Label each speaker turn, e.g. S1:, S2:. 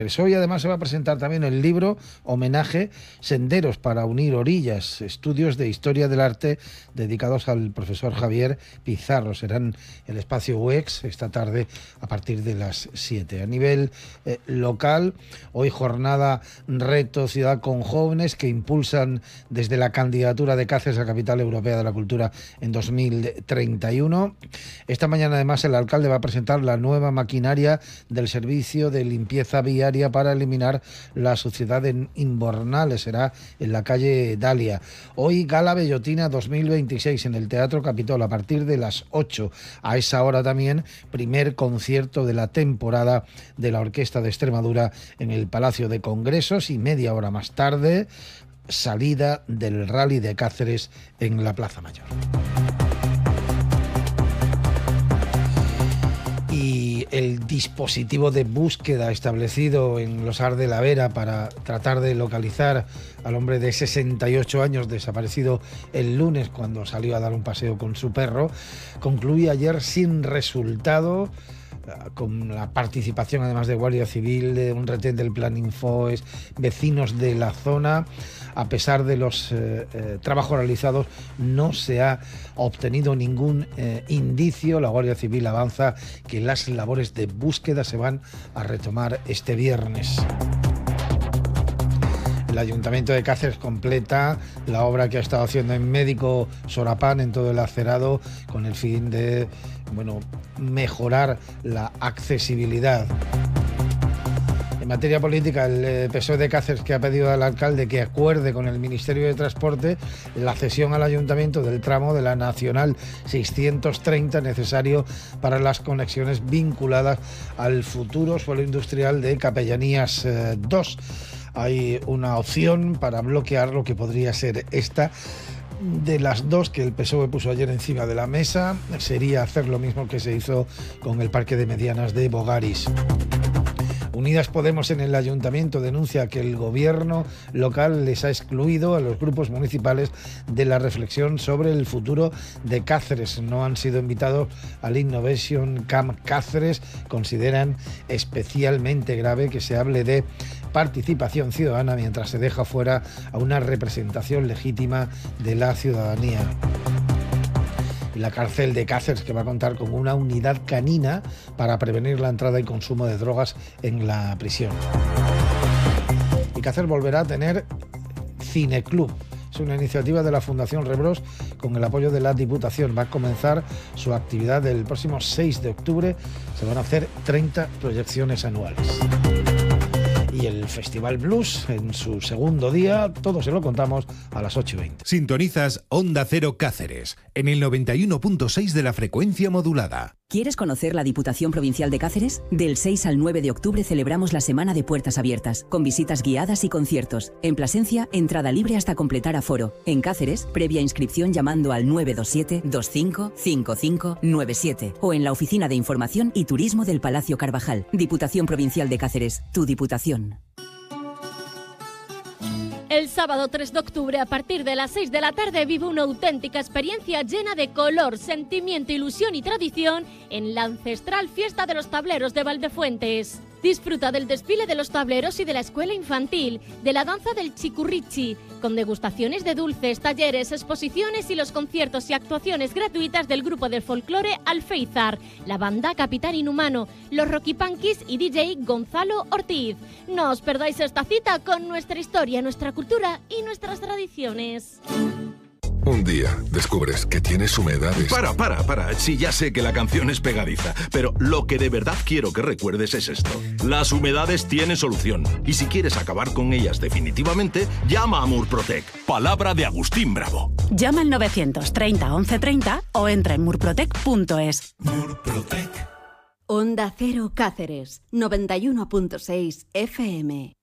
S1: Hoy además se va a presentar también el libro homenaje Senderos para unir orillas, estudios de historia del arte dedicados al profesor Javier Pizarro. Serán el espacio UEX esta tarde a partir de las 7. A nivel local, hoy jornada Reto Ciudad con Jóvenes que impulsan desde la candidatura de Cáceres a Capital Europea de la Cultura en 2031. Esta mañana además el alcalde va a presentar la nueva maquinaria del servicio de limpieza viaria para eliminar la suciedad en Inbornales. Será en la calle Dalia. Hoy Gala Bellotina 2026 en el Teatro Capitol a partir de las 8. A esa hora también primer concierto de la temporada de la Orquesta de Extremadura en el Palacio de Congresos y media hora más tarde salida del Rally de Cáceres en la Plaza Mayor. Y el dispositivo de búsqueda establecido en Losar de la Vera para tratar de localizar al hombre de 68 años desaparecido el lunes cuando salió a dar un paseo con su perro, concluye ayer sin resultado, con la participación además de Guardia Civil, de un retén del Plan Infoes, vecinos de la zona. A pesar de los trabajos realizados, no se ha obtenido ningún indicio. La Guardia Civil avanza que las labores de búsqueda se van a retomar este viernes. El Ayuntamiento de Cáceres completa la obra que ha estado haciendo en Médico Sorapán en todo el acerado con el fin de mejorar la accesibilidad. En materia política, el PSOE de Cáceres que ha pedido al alcalde que acuerde con el Ministerio de Transporte la cesión al ayuntamiento del tramo de la Nacional 630 necesario para las conexiones vinculadas al futuro suelo industrial de Capellanías 2. Hay una opción para bloquear lo que podría ser esta. De las dos que el PSOE puso ayer encima de la mesa, sería hacer lo mismo que se hizo con el Parque de Medianas de Bogaris. Unidas Podemos en el Ayuntamiento denuncia que el gobierno local les ha excluido a los grupos municipales de la reflexión sobre el futuro de Cáceres. No han sido invitados al Innovation Camp Cáceres. Consideran especialmente grave que se hable de participación ciudadana mientras se deja fuera a una representación legítima de la ciudadanía. La cárcel de Cáceres, que va a contar con una unidad canina para prevenir la entrada y consumo de drogas en la prisión. Y Cáceres volverá a tener cineclub. Es una iniciativa de la Fundación Rebros con el apoyo de la Diputación. Va a comenzar su actividad el próximo 6 de octubre. Se van a hacer 30 proyecciones anuales. Y el Festival Blues en su segundo día, todo se lo contamos a las 8:20.
S2: Sintonizas Onda Cero Cáceres en el 91.6 de la frecuencia modulada.
S3: ¿Quieres conocer la Diputación Provincial de Cáceres? Del 6 al 9 de octubre celebramos la Semana de Puertas Abiertas, con visitas guiadas y conciertos. En Plasencia, entrada libre hasta completar aforo. En Cáceres, previa inscripción llamando al 927 25 55 97 o en la Oficina de Información y Turismo del Palacio Carvajal. Diputación Provincial de Cáceres, tu Diputación.
S4: El sábado 3 de octubre, a partir de las 6 de la tarde, vive una auténtica experiencia llena de color, sentimiento, ilusión y tradición en la ancestral Fiesta de los Tableros de Valdefuentes. Disfruta del desfile de los tableros y de la escuela infantil, de la danza del chicurrichi, con degustaciones de dulces, talleres, exposiciones y los conciertos y actuaciones gratuitas del grupo de folclore Alféizar, la banda Capitán Inhumano, los Rocky Punkies y DJ Gonzalo Ortiz. No os perdáis esta cita con nuestra historia, nuestra cultura y nuestras tradiciones.
S5: Un día descubres que tienes humedades.
S6: Para. Sí, ya sé que la canción es pegadiza, pero lo que de verdad quiero que recuerdes es esto. Las humedades tienen solución. Y si quieres acabar con ellas definitivamente, llama a Murprotec. Palabra de Agustín Bravo.
S7: Llama al 930 1130 o entra en murprotec.es.
S6: Murprotec.
S8: Onda Cero Cáceres, 91.6 FM.